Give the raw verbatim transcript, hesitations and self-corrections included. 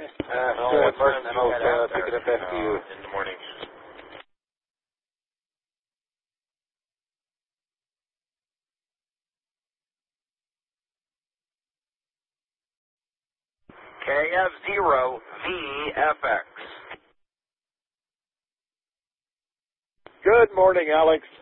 Uh, Oh, good, what Martin, time and do you I'll head uh, out pick there it up after you. uh, in the morning? K F zero V F X. Good morning, Alex.